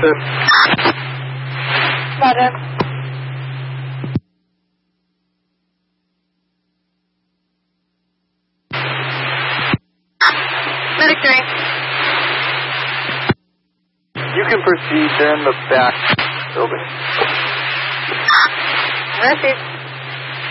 Houston. Roger. Medic 3. You can proceed. They're in the back building. Received.